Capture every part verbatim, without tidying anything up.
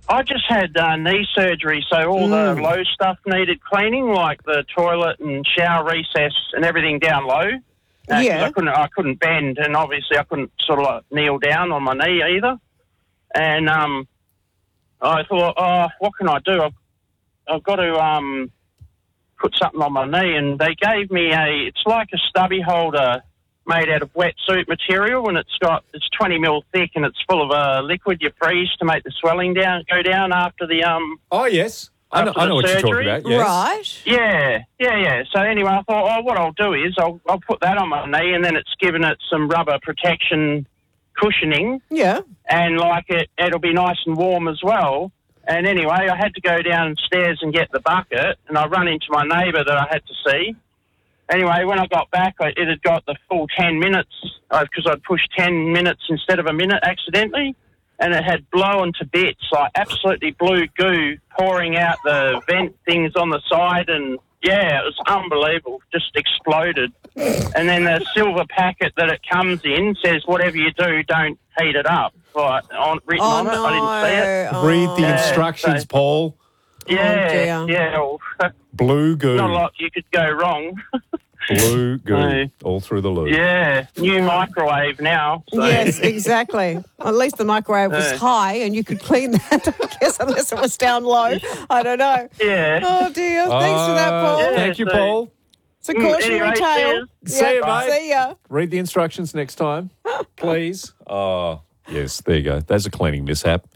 I just had uh, knee surgery, so all Mm. the low stuff needed cleaning, like the toilet and shower recess and everything down low. Uh, 'cause Yeah. I couldn't, I couldn't bend, and obviously I couldn't sort of like kneel down on my knee either. And um, I thought, oh, what can I do? I've, I've got to um, put something on my knee, and they gave me a. It's like a stubby holder made out of wetsuit material, and it's got it's twenty mil thick, and it's full of a uh, liquid you freeze to make the swelling down go down after the um. Oh yes, I know, after I know the what you're surgery. talking about. Yes. Right. Yeah, yeah, yeah. So anyway, I thought, oh, what I'll do is I'll I'll put that on my knee, and then it's given it some rubber protection cushioning, Yeah. and like it it'll be nice and warm as well. And anyway, I had to go downstairs and get the bucket, and I run into my neighbour that I had to see. Anyway, when I got back, I, it had got the full ten minutes because I'd pushed ten minutes instead of a minute accidentally, and it had blown to bits, like absolutely blue goo pouring out the vent things on the side, and yeah, it was unbelievable, just exploded. And then the silver packet that it comes in says, whatever you do, don't heat it up, like on, written Oh, on it. no. I didn't see it. Read the Yeah, instructions, so- Paul. Yeah, dear. yeah, well, Blue goo. not a lot you could go wrong. Blue goo. No. All through the loo. Yeah, new microwave now. So. Yes, exactly. Well, at least the microwave was Yeah. high and you could clean that, I guess, unless it was down low. I don't know. Yeah. Oh, dear. Thanks for that, Uh, Paul. Yeah. Thank you, so- Paul. It's a Mm, cautionary anyway, tale. cheers. See you, mate. See ya. Read the instructions next time, please. Oh, yes, there you go. There's a cleaning mishap.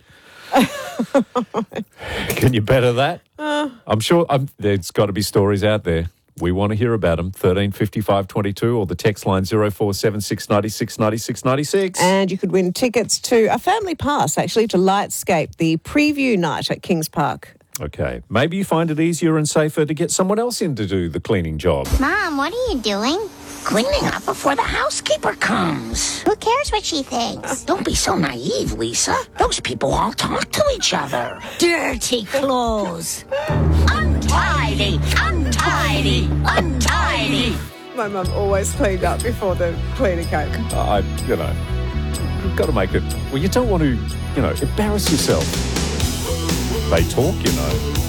Can you better that? Uh. I'm sure um, there's got to be stories out there. We want to hear about them. thirteen fifty-five twenty-two or the text line zero four seven six nine six nine six nine six. And you could win tickets to a family pass, actually, to Lightscape, the preview night at Kings Park. Okay, maybe you find it easier and safer to get someone else in to do the cleaning job. Mom, what are you doing? Cleaning up before the housekeeper comes. Who cares what she thinks? Don't be so naive, Lisa. Those people all talk to each other. Dirty clothes. Untidy, untidy, untidy. My mum always cleaned up before the cleaning cake. I, you know, you've got to make it. Well, you don't want to, you know, embarrass yourself. They talk, you know.